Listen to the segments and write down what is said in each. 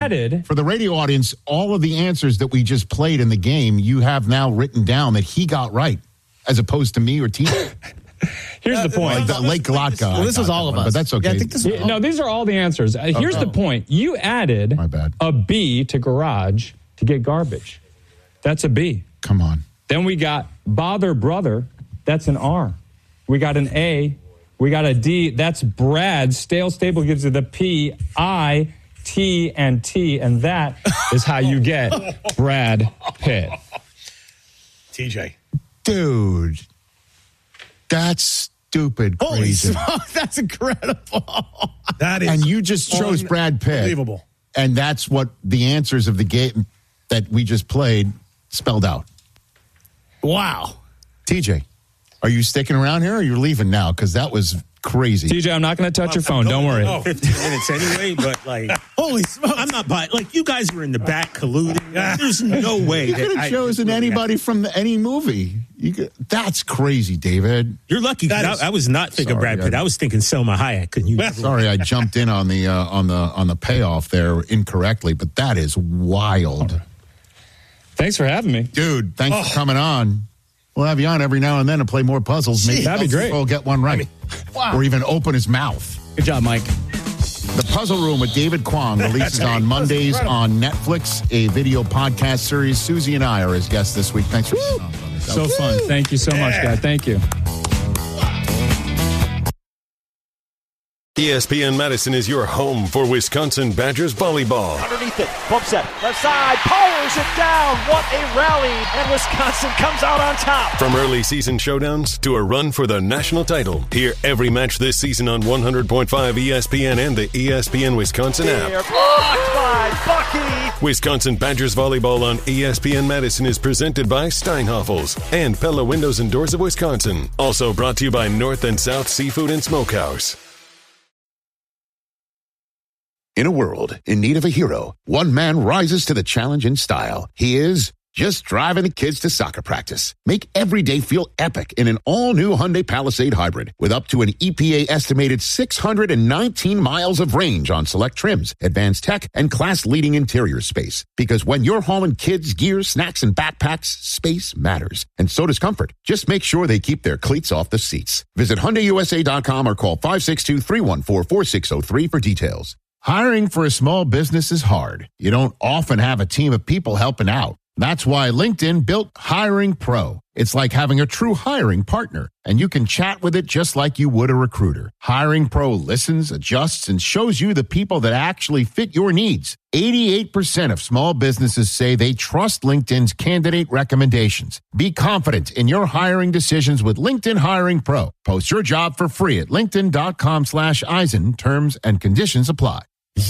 added... For the radio audience, all of the answers that we just played in the game, you have now written down that he got right, as opposed to me or TJ. Here's the point. Lake Lotka. Well, this was all of us. But that's okay. Yeah, I think this is No, these are all the answers. Here's the point. You added a B to garage to get garbage. That's a B. Come on. Then we got bother brother. That's an R. We got an A. We got a D. That's Brad. Stale Stable gives you the P, I, T, and T. And that is how you get Brad Pitt. TJ. Dude. That's stupid crazy. Holy smoke, that's incredible. That is. And you just chose Brad Pitt. Unbelievable. And that's what the answers of the game that we just played spelled out. Wow. TJ, are you sticking around here or are you leaving now? Because that was crazy. TJ, I'm not going to touch your phone. Don't worry. 15 minutes anyway, but like, holy smoke. I'm not buying. Like, you guys were in the back colluding. There's no way. You could have chosen anybody from any movie. That's crazy, David. You're lucky. I was not thinking Brad Pitt. I was thinking Selma Hayek. Couldn't you? Sorry, I jumped in on the payoff there incorrectly, but that is wild. Thanks for having me, dude. Thanks for coming on. We'll have you on every now and then to play more puzzles. Maybe that'd be great. We'll get one right, or even open his mouth. Good job, Mike. The Puzzle Room with David Kwong releases on Mondays on Netflix, a video podcast series. Susie and I are his guests this week. Thanks for coming on. So fun. Thank you so much, guys. Thank you. ESPN Madison is your home for Wisconsin Badgers volleyball. Underneath it, bump set, left side, powers it down. What a rally, and Wisconsin comes out on top. From early season showdowns to a run for the national title, hear every match this season on 100.5 ESPN and the ESPN Wisconsin app. Blocked by Bucky. Wisconsin Badgers volleyball on ESPN Madison is presented by Steinhoffels and Pella Windows and Doors of Wisconsin. Also brought to you by North and South Seafood and Smokehouse. In a world in need of a hero, one man rises to the challenge in style. He is just driving the kids to soccer practice. Make every day feel epic in an all-new Hyundai Palisade Hybrid with up to an EPA-estimated 619 miles of range on select trims, advanced tech, and class-leading interior space. Because when you're hauling kids, gear, snacks, and backpacks, space matters. And so does comfort. Just make sure they keep their cleats off the seats. Visit HyundaiUSA.com or call 562-314-4603 for details. Hiring for a small business is hard. You don't often have a team of people helping out. That's why LinkedIn built Hiring Pro. It's like having a true hiring partner, and you can chat with it just like you would a recruiter. Hiring Pro listens, adjusts, and shows you the people that actually fit your needs. 88% of small businesses say they trust LinkedIn's candidate recommendations. Be confident in your hiring decisions with LinkedIn Hiring Pro. Post your job for free at linkedin.com/Eisen. Terms and conditions apply.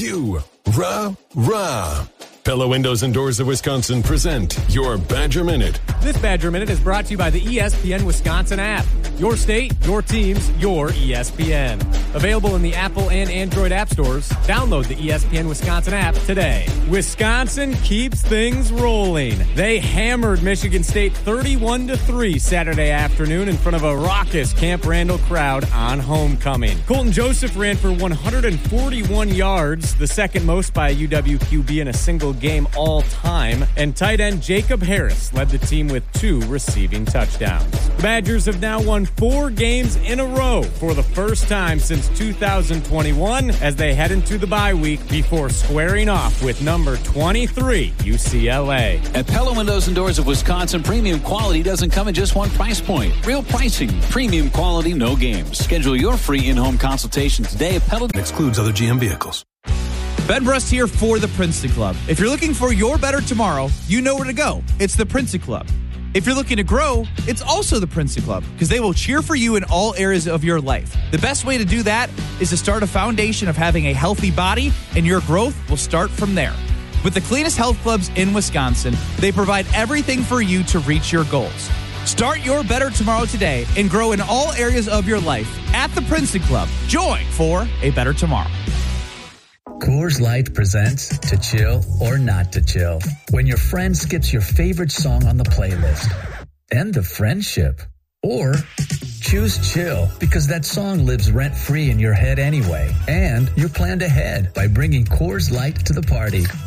Rah. Pella Windows and Doors of Wisconsin present your Badger Minute. This Badger Minute is brought to you by the ESPN Wisconsin app. Your state, your teams, your ESPN. Available in the Apple and Android app stores. Download the ESPN Wisconsin app today. Wisconsin keeps things rolling. They hammered Michigan State 31-3 Saturday afternoon in front of a raucous Camp Randall crowd on homecoming. Colton Joseph ran for 141 yards, the second most by a UW QB in a single game all time, and tight end Jacob Harris led the team with 2 receiving touchdowns. The Badgers have now won 4 games in a row for the first time since 2021 as they head into the bye week before squaring off with number 23 UCLA. At Pella Windows and Doors of Wisconsin, premium quality doesn't come at just one price point. Real pricing, premium quality, no games. Schedule your free in-home consultation today at Pella. Excludes other GM vehicles. Ben Brust here for the Princeton Club. If you're looking for your better tomorrow, you know where to go. It's the Princeton Club. If you're looking to grow, it's also the Princeton Club because they will cheer for you in all areas of your life. The best way to do that is to start a foundation of having a healthy body, and your growth will start from there. With the cleanest health clubs in Wisconsin, they provide everything for you to reach your goals. Start your better tomorrow today and grow in all areas of your life at the Princeton Club. Join for a better tomorrow. Coors Light presents To Chill or Not to Chill. When your friend skips your favorite song on the playlist. End the friendship. Or choose chill because that song lives rent-free in your head anyway. And you're planned ahead by bringing Coors Light to the party.